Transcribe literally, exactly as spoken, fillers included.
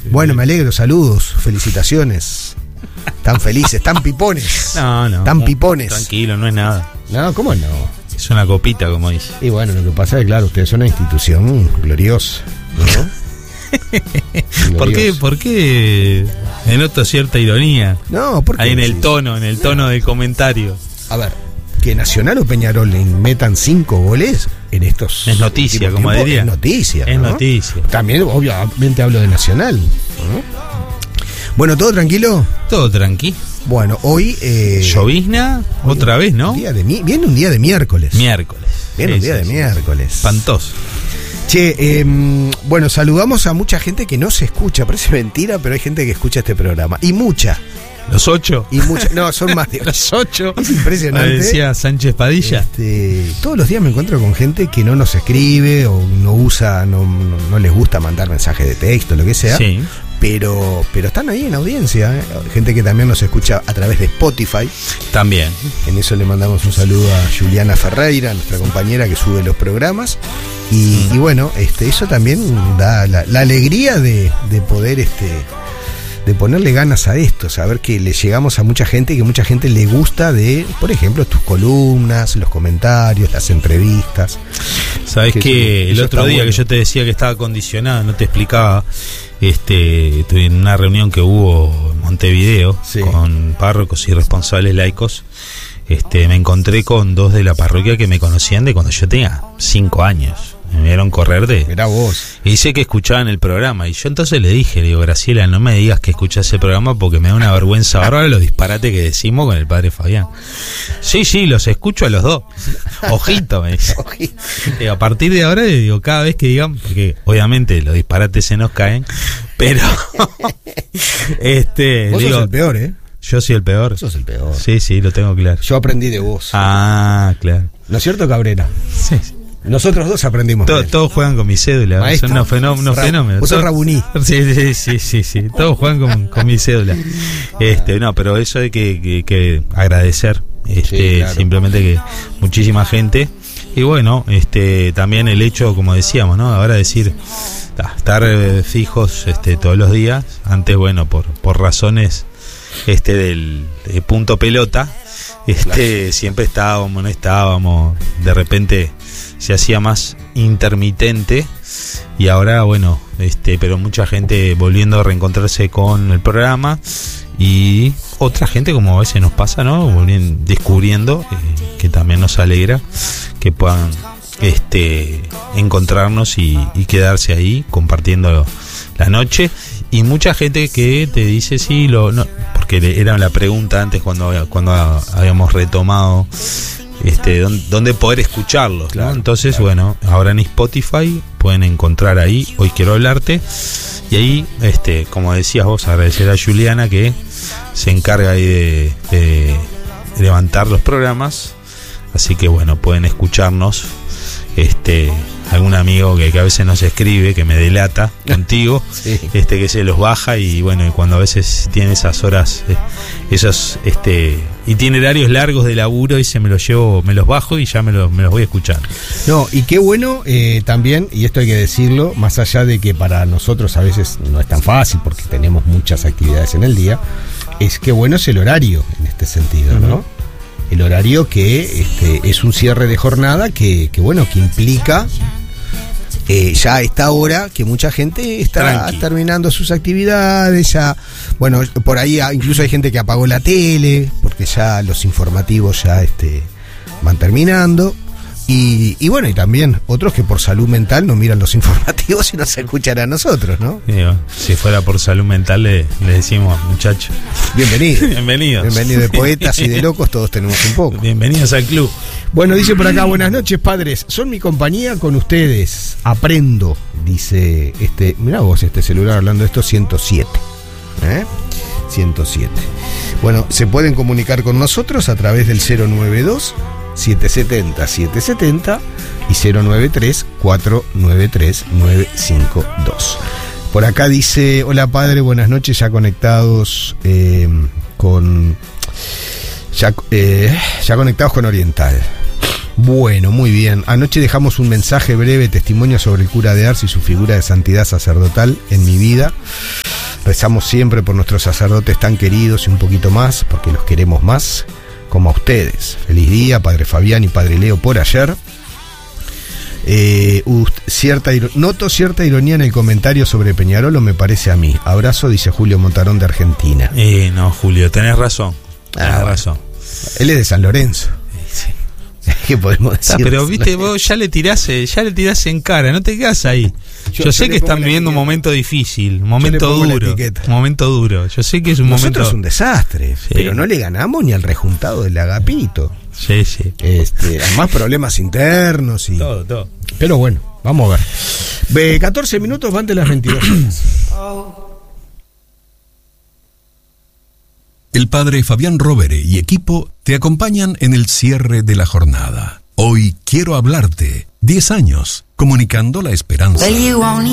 Bueno, me alegro, saludos, felicitaciones. Tan felices, tan pipones. No, no. Tan pipones. Tranquilo, no es nada. No, ¿cómo no? Es una copita, como dice. Y bueno, lo que pasa es que, claro, ustedes son una institución gloriosa, ¿no? ¿Por qué? ¿Por qué me noto cierta ironía? No, porque ahí en el tono, en el tono del comentario. A ver, que Nacional o Peñarol le metan cinco goles en estos. Es noticia, como tiempos, diría. Es noticia. Es ¿no? noticia. También, obviamente, hablo de Nacional, ¿no? Bueno, ¿todo tranquilo? Todo tranqui. Bueno, hoy... Eh, llovizna, hoy, otra vez, ¿no? Día de, viene un día de miércoles. Miércoles. Viene sí, un día sí, de sí. miércoles. Espantoso. Che, eh, bueno, saludamos a mucha gente que no se escucha, parece mentira, pero hay gente que escucha este programa. Y mucha. ¿Los ocho? Y mucha, no, son más de ocho. Los ocho. Es impresionante. Me decía Sánchez Padilla. Este, todos los días me encuentro con gente que no nos escribe o no usa, no, no, no les gusta mandar mensajes de texto, lo que sea. Sí. Pero, pero están ahí en audiencia, ¿eh? Gente que también nos escucha a través de Spotify. También. En eso le mandamos un saludo a Juliana Ferreira, nuestra compañera que sube los programas. Y, mm. y bueno, este, eso también da la, la alegría de, de poder este, de ponerle ganas a esto, saber que le llegamos a mucha gente y que mucha gente le gusta de, por ejemplo, tus columnas, los comentarios, las entrevistas. Sabes que, que el otro día bueno. que yo te decía que estaba condicionado, no te explicaba. Este, estuve en una reunión que hubo en Montevideo sí. con párrocos y responsables laicos. Este, me encontré con dos de la parroquia que me conocían de cuando yo tenía cinco años. Me vieron correr de... Era vos. Y dice que escuchaban el programa. Y yo entonces le dije, le digo, Graciela, no me digas que escuchás el programa porque me da una vergüenza bárbara los disparates que decimos con el padre Fabián. Sí, sí, los escucho a los dos. Ojito, me dice. Ojito. Digo, a partir de ahora, digo, cada vez que digan, porque obviamente los disparates se nos caen, pero... este, vos digo, sos el peor, ¿eh? Yo soy el peor. Vos sos el peor. Sí, sí, lo tengo claro. Yo aprendí de vos. Ah, claro. ¿No es cierto, Cabrera? Sí, sí. Nosotros dos aprendimos. Todo, todos juegan con mi cédula. Maestro, son unos fenómenos. Ra- fenómenos. Vos sos Rabuní. Sí, sí, sí, sí, sí. Todos juegan con, con mi cédula. Este, no, pero eso hay que, que, que agradecer. Este, sí, claro. Simplemente que muchísima gente. Y bueno, este, también el hecho, como decíamos, ¿no? Ahora decir, estar eh, fijos este, todos los días. Antes, bueno, por, por razones este del de punto pelota, este, claro. siempre estábamos, no estábamos, de repente se hacía más intermitente y ahora bueno, este, pero mucha gente volviendo a reencontrarse con el programa y otra gente como a veces nos pasa, ¿no? Volviendo, descubriendo eh, que también nos alegra que puedan este encontrarnos y, y quedarse ahí compartiendo la noche. Y mucha gente que te dice sí, lo, no, porque era la pregunta antes cuando, cuando habíamos retomado este dónde, dónde poder escucharlos, claro, ¿no? Entonces, claro. Bueno, ahora en Spotify pueden encontrar ahí Hoy Quiero Hablarte. Y ahí, este, como decías vos, agradecer a Juliana que se encarga ahí de, de levantar los programas. Así que bueno, pueden escucharnos. Este, algún amigo que, que a veces nos escribe, que me delata contigo, sí. este, que se los baja y bueno, y cuando a veces tiene esas horas, eh, esos este, itinerarios largos de laburo y se me los llevo, me los bajo y ya me los, me los voy escuchando. No, y qué bueno eh, también, y esto hay que decirlo, más allá de que para nosotros a veces no es tan fácil porque tenemos muchas actividades en el día, es que bueno es el horario en este sentido, ¿no? Uh-huh. El horario que este, es un cierre de jornada que, que bueno, que implica eh, ya a esta hora que mucha gente está Tranqui. terminando sus actividades, ya, bueno, por ahí incluso hay gente que apagó la tele, porque ya los informativos ya este, van terminando. Y, y bueno, y también otros que por salud mental no miran los informativos y nos escuchan a nosotros, ¿no? Digo, si fuera por salud mental le, le decimos, muchachos, bienvenidos. Bienvenidos. Bienvenidos de poetas y de locos, todos tenemos un poco. Bienvenidos al club. Bueno, dice por acá, buenas noches, padres. Son mi compañía con ustedes. Aprendo, dice este, mirá vos este celular hablando de esto, ciento siete. ¿Eh? ciento siete. Bueno, se pueden comunicar con nosotros a través del cero noventa y dos, setecientos setenta, setecientos setenta y cero noventa y tres, cuatrocientos noventa y tres, novecientos cincuenta y dos. Por acá dice, hola padre, buenas noches, ya conectados eh, con ya, eh, ya conectados con Oriental. Bueno, muy bien. Anoche dejamos un mensaje breve, testimonio sobre el cura de Ars y su figura de santidad sacerdotal en mi vida. Rezamos siempre por nuestros sacerdotes tan queridos y un poquito más, porque los queremos más, como a ustedes. Feliz día, Padre Fabián y Padre Leo, por ayer. Eh, uh, cierta, noto cierta ironía en el comentario sobre Peñarol, o me parece a mí. Abrazo, dice Julio Montarón de Argentina. Eh, no, Julio, tenés razón. Tenés ah, razón. Él es de San Lorenzo. Sí. ¿Qué podemos decir? Ah, pero viste, vos ya le tirás, ya le tirás en cara, no te quedas ahí. Yo, yo sé yo que están viviendo un momento difícil, un momento duro, un momento duro. Yo sé que es un Nosotros momento. Es un desastre, sí. Pero no le ganamos ni al rejuntado del Agapito. Sí, sí. Este, además problemas internos y todo, todo. Pero bueno, vamos a ver. catorce minutos van de las veintidós horas. El padre Fabián Rovere y equipo te acompañan en el cierre de la jornada. Hoy quiero hablarte. diez años, comunicando la esperanza.